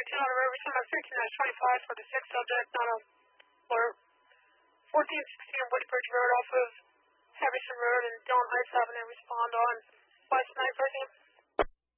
13 on the road, reaching out 13-25 for the 6th subject, not on alert. 1416 on Woodbridge Road off of Harrison Road and Dillon Heights Avenue, respond on West 9 present.